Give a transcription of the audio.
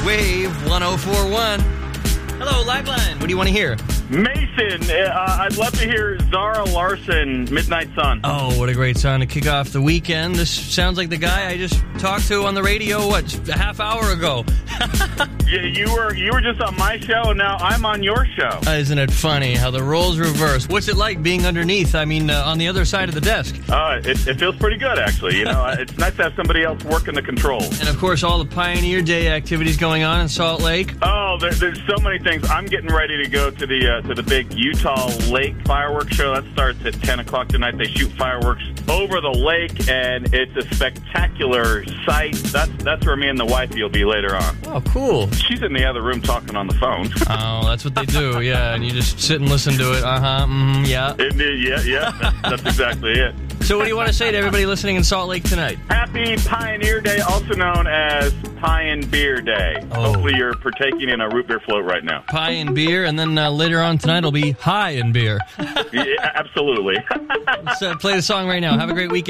Wave 104.1. Hello, Liveline. What do you want to hear? Mason, I'd love to hear Zara Larsson, Midnight Sun. Oh, what a great song to kick off the weekend. This sounds like the guy I just talked to on the radio, a half hour ago? Yeah, you were just on my show, and now I'm on your show. Isn't it funny how the roles reverse? What's it like being underneath, on the other side of the desk? It feels pretty good, actually. It's nice to have somebody else working the controls. And, of course, all the Pioneer Day activities going on in Salt Lake. Oh, there's so many things. I'm getting ready to go to the big Utah Lake fireworks show. That starts at 10 o'clock tonight. They shoot fireworks over the lake, and it's a spectacular sight. That's where me and the wifey will be later on. Oh, cool. She's in the other room talking on the phone. Oh, that's what they do, yeah. And you just sit and listen to it. Yeah. Yeah. That's exactly it. So what do you want to say to everybody listening in Salt Lake tonight? Happy Pioneer Day, also known as Pie and Beer Day. Oh. Hopefully you're partaking in a root beer float right now. Pie and beer, and then later on tonight it'll be high and beer. Yeah, absolutely. Let's play the song right now. Have a great weekend.